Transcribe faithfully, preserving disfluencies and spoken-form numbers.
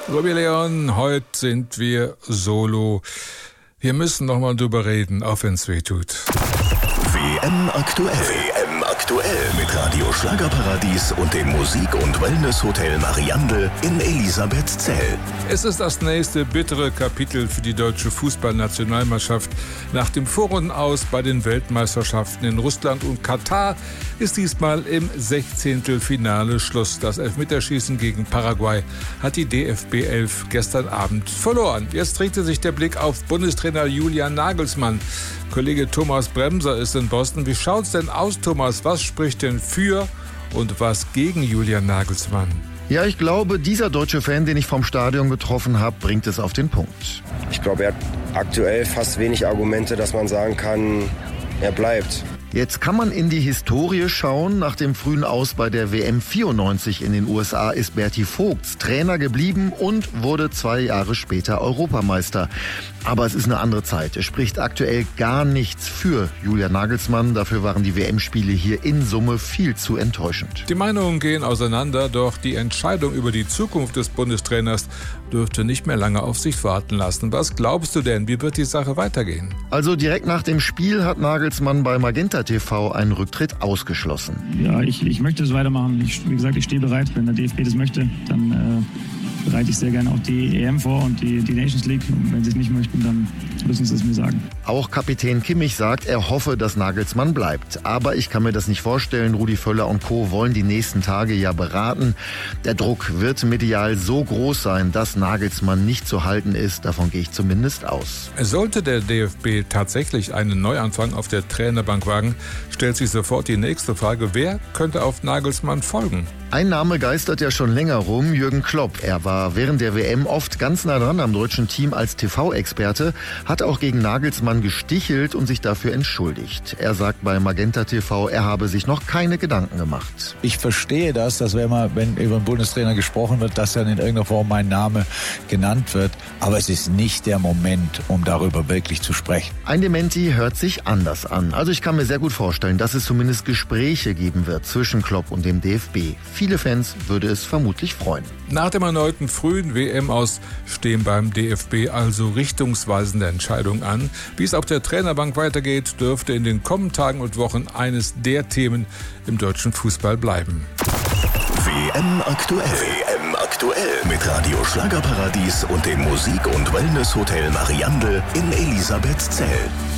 Robbie Leon, heute sind wir solo. Wir müssen noch mal drüber reden, auch wenn es weh tut. W M aktuell. W M aktuell mit Radio Schlagerparadies und dem Musik- und Wellness-Hotel Mariandel in Elisabethzell. Es ist das nächste bittere Kapitel für die deutsche Fußballnationalmannschaft. Nach dem Vorrundenaus bei den Weltmeisterschaften in Russland und Katar ist diesmal im Sechzehntelfinale Schluss. Das Elfmeterschießen gegen Paraguay hat die D F B elf gestern Abend verloren. Jetzt drehte sich der Blick auf Bundestrainer Julian Nagelsmann. Kollege Thomas Bremser ist in Boston. Wie schaut's denn aus, Thomas? Was spricht denn für und was gegen Julian Nagelsmann? Ja, ich glaube, dieser deutsche Fan, den ich vom Stadion getroffen habe, bringt es auf den Punkt. Ich glaube, er hat aktuell fast wenig Argumente, dass man sagen kann, er bleibt. Jetzt kann man in die Historie schauen. Nach dem frühen Aus bei der W M vierundneunzig in den U S A ist Berti Vogts Trainer geblieben und wurde zwei Jahre später Europameister. Aber es ist eine andere Zeit. Es spricht aktuell gar nichts für Julian Nagelsmann. Dafür waren die W M-Spiele hier in Summe viel zu enttäuschend. Die Meinungen gehen auseinander, doch die Entscheidung über die Zukunft des Bundestrainers dürfte nicht mehr lange auf sich warten lassen. Was glaubst du denn? Wie wird die Sache weitergehen? Also direkt nach dem Spiel hat Nagelsmann bei Magenta T V einen Rücktritt ausgeschlossen. Ja, ich, ich möchte es weitermachen. Ich, wie gesagt, ich stehe bereit. Wenn der D F B das möchte, dann äh, bereite ich sehr gerne auch die E M vor und die, die Nations League. Und wenn sie es nicht möchten, dann müssen sie es mir sagen. Auch Kapitän Kimmich sagt, er hoffe, dass Nagelsmann bleibt. Aber ich kann mir das nicht vorstellen. Rudi Völler und Co. wollen die nächsten Tage ja beraten. Der Druck wird medial so groß sein, dass Nagelsmann nicht zu halten ist. Davon gehe ich zumindest aus. Sollte der D F B tatsächlich einen Neuanfang auf der Trainerbank wagen, stellt sich sofort die nächste Frage, wer könnte auf Nagelsmann folgen? Ein Name geistert ja schon länger rum, Jürgen Klopp. Er war während der W M oft ganz nah dran am deutschen Team als T V-Experte, hat auch gegen Nagelsmann gestichelt und sich dafür entschuldigt. Er sagt bei Magenta T V, er habe sich noch keine Gedanken gemacht. Ich verstehe das, dass wenn, man, wenn über einen Bundestrainer gesprochen wird, dass dann in irgendeiner Form mein Name genannt wird. Aber es ist nicht der Moment, um darüber wirklich zu sprechen. Ein Dementi hört sich anders an. Also ich kann mir sehr gut vorstellen, dass es zumindest Gespräche geben wird zwischen Klopp und dem D F B. Viele Fans würde es vermutlich freuen. Nach dem erneuten frühen W M-Aus stehen beim D F B also richtungsweisende Entscheidungen an. Wie es auf der Trainerbank weitergeht, dürfte in den kommenden Tagen und Wochen eines der Themen im deutschen Fußball bleiben. W M aktuell. W M aktuell mit Radio Schlagerparadies und dem Musik- und Wellness-Hotel Mariandel in Elisabethzell.